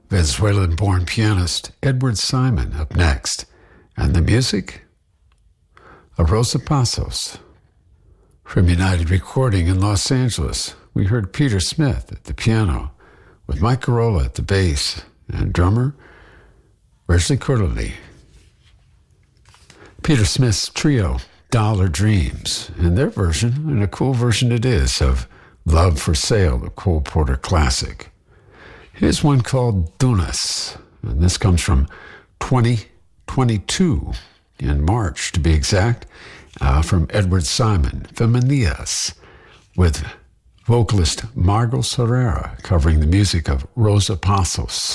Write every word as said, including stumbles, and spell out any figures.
Venezuelan-born pianist Edward Simon up next. And the music? A Rosa Passos. From United Recording in Los Angeles, we heard Peter Smith at the piano, with Mike Carolla at the bass, and drummer Wesley Corley. Peter Smith's trio, Dollar Dreams, and their version, and a cool version it is, of Love for Sale, the Cole Porter classic. Here's one called Dunas, and this comes from twenty twenty-two, in March to be exact, uh, from Edward Simon, Feminias, with vocalist Margot Sorrera covering the music of Rosa Passos.